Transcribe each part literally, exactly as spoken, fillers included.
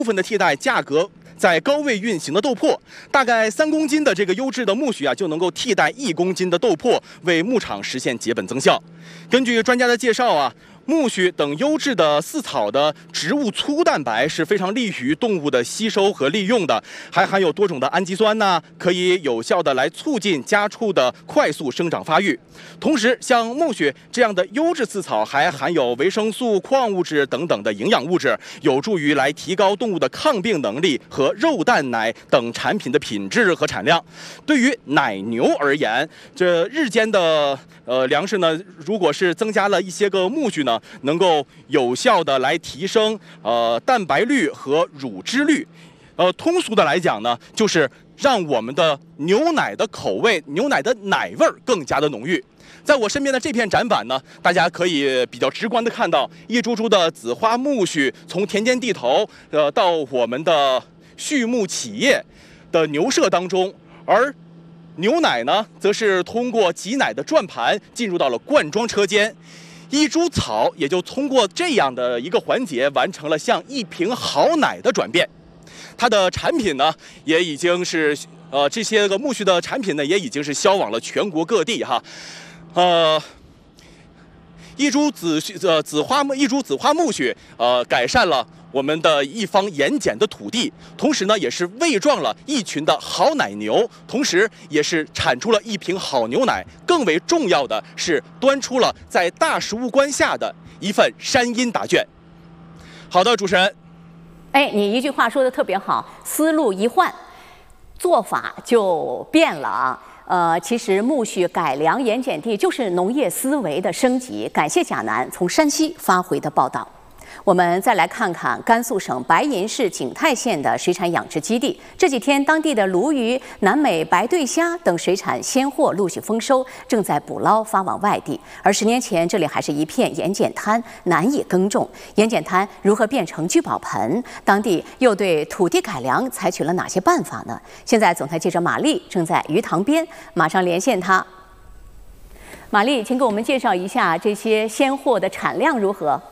部分的替代价格在高位运行的豆粕，大概三公斤的这个优质的苜蓿啊，就能够替代一公斤的豆粕，为牧场实现节本增效。根据专家的介绍啊，苜蓿等优质的饲草的植物粗蛋白是非常利于动物的吸收和利用的，还含有多种的氨基酸呢，可以有效的来促进家畜的快速生长发育。同时，像苜蓿这样的优质饲草还含有维生素、矿物质等等的营养物质，有助于来提高动物的抗病能力和肉蛋奶等产品的品质和产量。对于奶牛而言，这日间的呃粮食呢，如果是增加了一些个苜蓿呢，能够有效的来提升呃蛋白率和乳汁率。呃，通俗的来讲呢，就是让我们的牛奶的口味、牛奶的奶味儿更加的浓郁。在我身边的这片展板呢，大家可以比较直观的看到一株株的紫花苜蓿从田间地头呃到我们的畜牧企业的牛舍当中，而牛奶呢，则是通过挤奶的转盘进入到了灌装车间。一株草也就通过这样的一个环节，完成了向一瓶好奶的转变。它的产品呢，也已经是呃这些个苜蓿的产品呢，也已经是销往了全国各地哈。呃，一株紫呃紫花一株紫花苜蓿，呃，改善了我们的一方盐碱的土地，同时呢，也是喂壮了一群的好奶牛，同时也是产出了一瓶好牛奶。更为重要的是，端出了在大食物观下的一份山阴答卷。好的，主持人。 哎，你一句话说的特别好，思路一换，做法就变了啊。呃，其实苜蓿改良盐碱地就是农业思维的升级。感谢贾楠从山西发回的报道。我们再来看看甘肃省白银市景泰县的水产养殖基地。这几天，当地的鲈鱼、南美白对虾等水产鲜货陆续丰收，正在捕捞发往外地。而十年前，这里还是一片盐碱滩，难以耕种。盐碱滩如何变成聚宝盆？当地又对土地改良采取了哪些办法呢？现在，总台记者马丽正在鱼塘边，马上连线她。马丽，请给我们介绍一下这些鲜货的产量如何？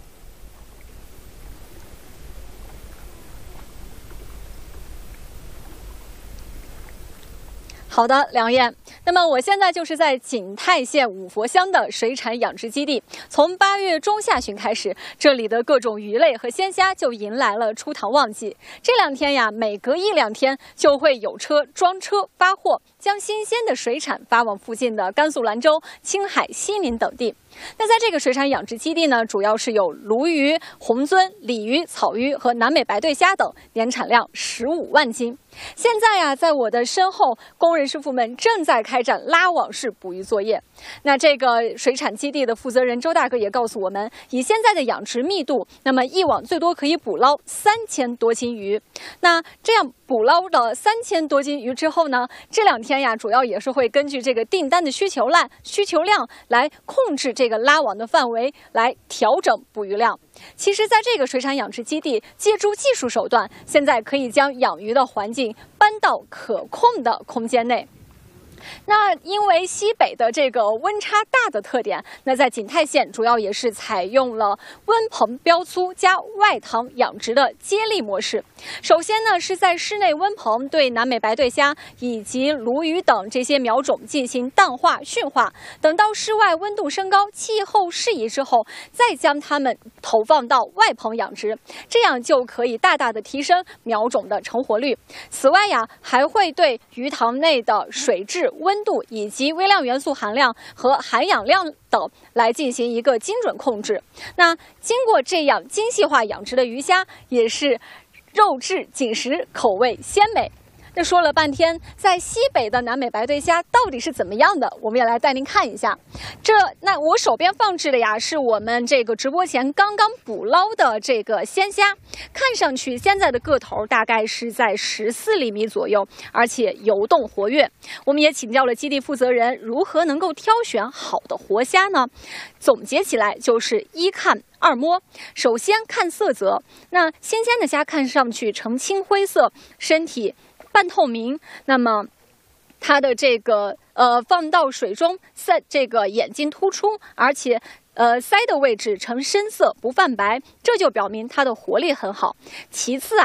好的，梁燕。那么我现在就是在景泰县五佛乡的水产养殖基地。从八月中下旬开始，这里的各种鱼类和鲜虾就迎来了出塘旺季。这两天呀，每隔一两天就会有车装车发货，将新鲜的水产发往附近的甘肃兰州、青海、西宁等地。那在这个水产养殖基地呢，主要是有鲈鱼、红鳟、鲤鱼、草鱼和南美白对虾等，年产量十五万斤。现在呀，在我的身后，工人师傅们正在开展拉网式捕鱼作业。那这个水产基地的负责人周大哥也告诉我们，以现在的养殖密度，那么一网最多可以捕捞三千多斤鱼。那这样捕捞了三千多斤鱼之后呢，这两天呀，主要也是会根据这个订单的需求量、需求量来控制这个拉网的范围，来调整捕鱼量。其实，在这个水产养殖基地，借助技术手段，现在可以将养鱼的环境搬到可控的空间内。那因为西北的这个温差大的特点，那在景泰县主要也是采用了温棚标粗加外塘养殖的接力模式。首先呢，是在室内温棚对南美白对虾以及鲈鱼等这些苗种进行淡化驯化，等到室外温度升高、气候适宜之后，再将它们投放到外棚养殖，这样就可以大大的提升苗种的成活率。此外呀，还会对鱼塘内的水质、温度以及微量元素含量和含氧量等来进行一个精准控制。那经过这样精细化养殖的鱼虾，也是肉质紧实，口味鲜美。那说了半天，在西北的南美白对虾到底是怎么样的？我们也来带您看一下。这那我手边放置的呀，是我们这个直播前刚刚捕捞的这个鲜虾，看上去现在的个头大概是在十四厘米左右，而且游动活跃。我们也请教了基地负责人，如何能够挑选好的活虾呢？总结起来就是一看二摸。首先看色泽，那新鲜的虾看上去呈青灰色，身体半透明，那么它的这个呃放到水中，鳃这个眼睛突出，而且呃鳃的位置呈深色不泛白，这就表明它的活力很好。其次啊，